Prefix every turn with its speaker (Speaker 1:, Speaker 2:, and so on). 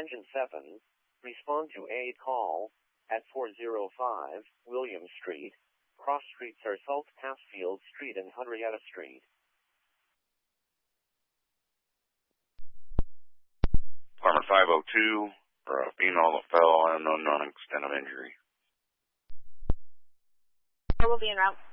Speaker 1: Engine 7, respond to a call at 405 William Street. Cross streets are Salt Passfield Street and Henrietta Street.
Speaker 2: Department 502, for a female that fell and unknown extent of injury.
Speaker 3: I will be en route.